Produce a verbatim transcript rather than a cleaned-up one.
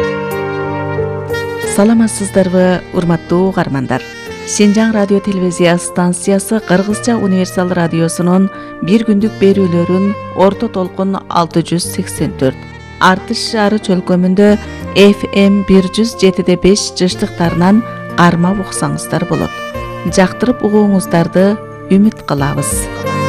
Саламатсыздарбы, урматтуу угармандар. Шинжаң радио телевизия станциясы Кыргызча универсал радиосунун бир күндүк берүүлөрүн орто толкун алты жүз сексен төрт, Артыш шаары чөлкөмүндө эф эм бир жүз жети беш жыштыктарынан кармап уксаңыздар болот. Жактырып угууңуздарды үмүт кылабыз.